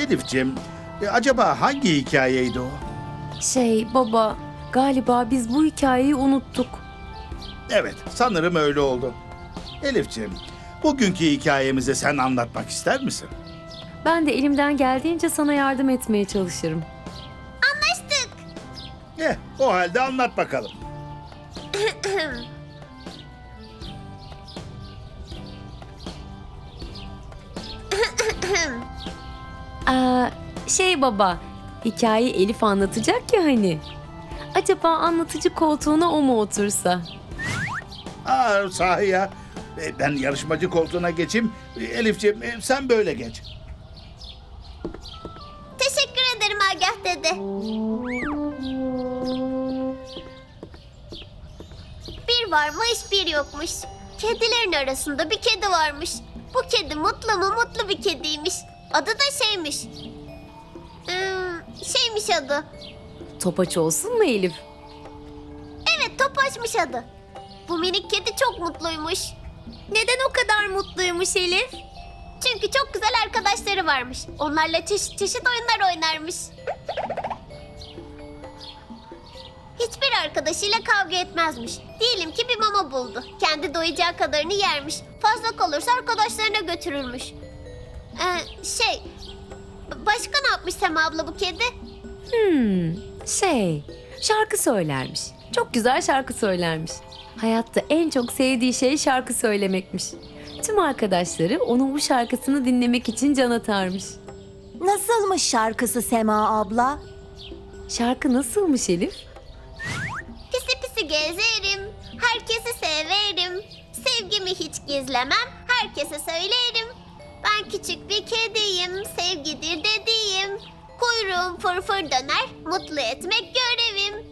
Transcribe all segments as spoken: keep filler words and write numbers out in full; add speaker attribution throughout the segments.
Speaker 1: Elifciğim, e, acaba hangi hikayeydi o?
Speaker 2: Şey baba, galiba biz bu hikayeyi unuttuk.
Speaker 1: Evet, sanırım öyle oldu. Elifciğim, bugünkü hikayemizi sen anlatmak ister misin?
Speaker 2: Ben de elimden geldiğince sana yardım etmeye çalışırım.
Speaker 3: Anlaştık.
Speaker 1: Eh, o halde anlat bakalım.
Speaker 2: Aa, şey baba, hikayeyi Elif anlatacak ya hani. Acaba anlatıcı koltuğuna o mu otursa?
Speaker 1: Aa, sahi ya. E, ben yarışmacı koltuğuna geçeyim. E, Elifciğim, e, sen böyle geç.
Speaker 3: Teşekkür ederim Agah dede. Bir varmış bir yokmuş. Kedilerin arasında bir kedi varmış. Bu kedi mutlu mu mutlu bir kediymiş. Adı da şeymiş. Hmm, şeymiş adı.
Speaker 2: Topaç olsun mu Elif?
Speaker 3: Evet, Topaç'mış adı. Bu minik kedi çok mutluymuş. Neden o kadar mutluymuş Elif? Çünkü çok güzel arkadaşları varmış. Onlarla çeşit çeşit oyunlar oynarmış. Hiçbir arkadaşıyla kavga etmezmiş. Diyelim ki bir mama buldu. Kendi doyacağı kadarını yermiş. Fazla kalırsa arkadaşlarına götürürmüş. Ee, şey... Başka ne yapmış Sema abla bu kedi?
Speaker 2: Hmm, şey, şarkı söylermiş. Çok güzel şarkı söylermiş. Hayatta en çok sevdiği şey şarkı söylemekmiş. Tüm arkadaşları onun bu şarkısını dinlemek için can atarmış.
Speaker 4: Nasılmış şarkısı Sema abla?
Speaker 2: Şarkı nasılmış Elif?
Speaker 3: Pisi pisi gezerim, herkesi severim. Sevgimi hiç gizlemem, herkese söylerim. Ben küçük bir kediyim, sevgidir dediğim. Kuyruğum fırfır döner, mutlu etmek görevim.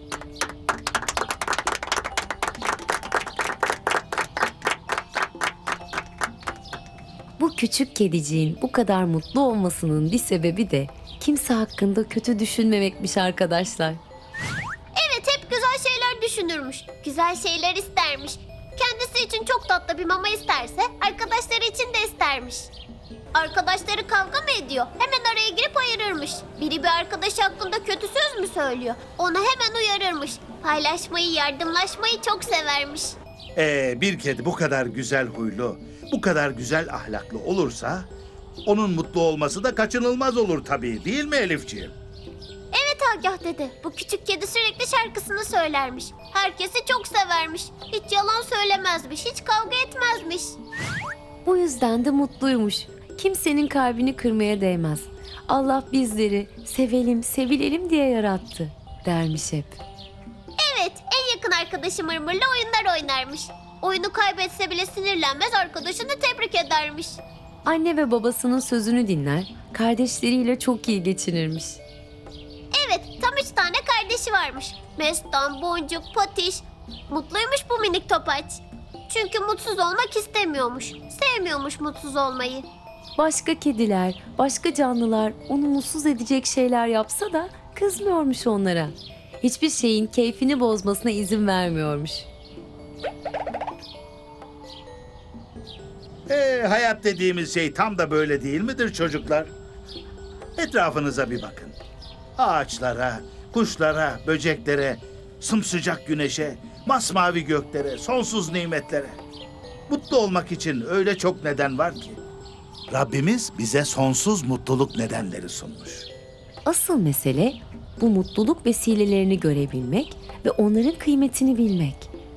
Speaker 2: Bu küçük kediciğin bu kadar mutlu olmasının bir sebebi de kimse hakkında kötü düşünmemekmiş arkadaşlar.
Speaker 3: Evet, hep güzel şeyler düşünürmüş. Güzel şeyler istermiş. Kendisi için çok tatlı bir mama isterse arkadaşları için de istermiş. Arkadaşları kavga mı ediyor? Hemen araya girip ayırırmış. Biri bir arkadaşı hakkında kötü söz mü söylüyor? Onu hemen uyarırmış. Paylaşmayı, yardımlaşmayı çok severmiş.
Speaker 1: Ee, bir kedi bu kadar güzel huylu, bu kadar güzel ahlaklı olursa... onun mutlu olması da kaçınılmaz olur tabii, değil mi Elifciğim?
Speaker 3: Evet Agah dede, bu küçük kedi sürekli şarkısını söylermiş. Herkesi çok severmiş. Hiç yalan söylemezmiş, hiç kavga etmezmiş.
Speaker 2: Bu yüzden de mutluymuş. Kimsenin kalbini kırmaya değmez. Allah bizleri sevelim, sevilelim diye yarattı dermiş hep.
Speaker 3: Evet, en yakın arkadaşı Mırmır'la oyunlar oynarmış. Oyunu kaybetse bile sinirlenmez, arkadaşını tebrik edermiş.
Speaker 2: Anne ve babasının sözünü dinler, kardeşleriyle çok iyi geçinirmiş.
Speaker 3: Evet, tam üç tane kardeşi varmış. Mestan, Boncuk, Patiş. Mutluymuş bu minik Topaç. Çünkü mutsuz olmak istemiyormuş. Sevmiyormuş mutsuz olmayı.
Speaker 2: Başka kediler, başka canlılar onu mutsuz edecek şeyler yapsa da kızmıyormuş onlara. Hiçbir şeyin keyfini bozmasına izin vermiyormuş.
Speaker 1: Ee, hayat dediğimiz şey tam da böyle değil midir çocuklar? Etrafınıza bir bakın. Ağaçlara, kuşlara, böceklere, sımsıcak güneşe, masmavi göklere, sonsuz nimetlere. Mutlu olmak için öyle çok neden var ki. Rabbimiz bize sonsuz mutluluk nedenleri sunmuş.
Speaker 2: Asıl mesele bu mutluluk vesilelerini görebilmek ve onların kıymetini bilmek.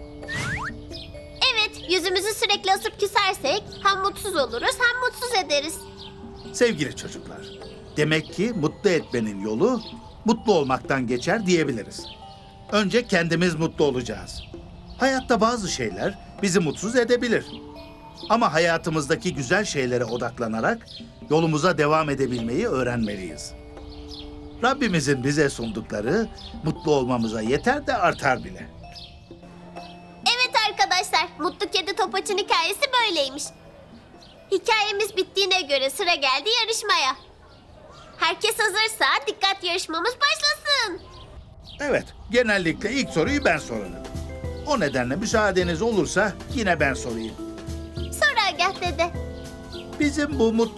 Speaker 3: Evet, yüzümüzü sürekli asıp küsersek hem mutsuz oluruz hem mutsuz ederiz.
Speaker 1: Sevgili çocuklar, demek ki mutlu etmenin yolu mutlu olmaktan geçer diyebiliriz. Önce kendimiz mutlu olacağız. Hayatta bazı şeyler bizi mutsuz edebilir. Ama hayatımızdaki güzel şeylere odaklanarak yolumuza devam edebilmeyi öğrenmeliyiz. Rabbimizin bize sundukları mutlu olmamıza yeter de artar bile.
Speaker 3: Evet arkadaşlar, Mutlu Kedi Topaç'ın hikayesi böyleymiş. Hikayemiz bittiğine göre sıra geldi yarışmaya. Herkes hazırsa dikkat, yarışmamız başlasın.
Speaker 1: Evet, genellikle ilk soruyu ben sorarım. O nedenle müsaadeniz olursa yine ben sorayım.
Speaker 3: Sor Agah dede.
Speaker 1: Bizim bu mutlu